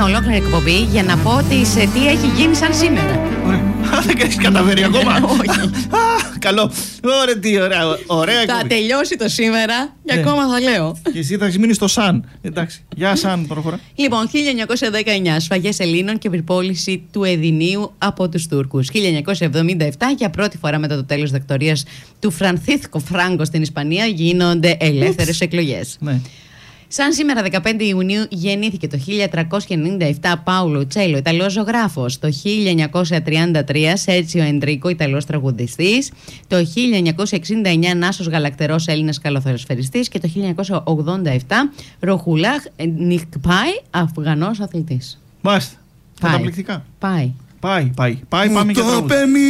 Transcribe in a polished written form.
μία ολόκληρη εκπομπή για να πω σε τι έχει γίνει σαν σήμερα. Δεν έχεις καταφέρει ακόμα? Όχι. Καλό. Ωραία, τι ωραία. Θα τελειώσει το σήμερα και ακόμα θα λέω. Και εσύ θα έχεις μείνει στο Σαν. Εντάξει. Γεια Σαν, προχωρά. Λοιπόν, 1919, σφαγές Ελλήνων και επιπόληση του Εδινίου από τους Τούρκους. 1977, για πρώτη φορά μετά το τέλος δεκτορίας του Φρανσίσκο Φράγκο στην Ισπανία, γίνονται ελεύθερες εκλογές. Ναι. Σαν σήμερα 15 Ιουνίου γεννήθηκε το 1397 Πάολο Τσέλο, Ιταλός ζωγράφος. Το 1933 Σέρτσιο Εντρίκο, Ιταλός τραγουδιστής. Το 1969 Νάσος Γαλακτερός, Έλληνας καλαθοσφαιριστής. Και το 1987 Ροχουλάχ Νικπάι, Αφγανός αθλητής. Μάλιστα. Καταπληκτικά. Πάει. Πάμε και τραγούδι.